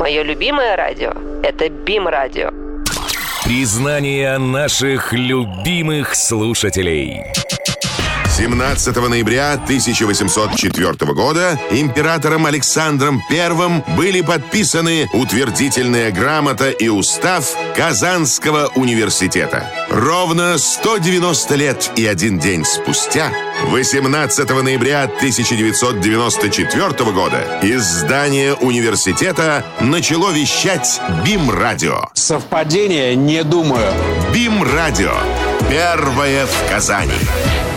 Мое любимое радио – это БИМ-радио. Признание наших любимых слушателей. 17 ноября 1804 года императором Александром I были подписаны утвердительная грамота и устав Казанского университета. Ровно 190 лет и 1 день спустя, 18 ноября 1994 года, из здания университета начало вещать БИМ-радио. Совпадение? Не думаю. БИМ-радио. Первое в Казани.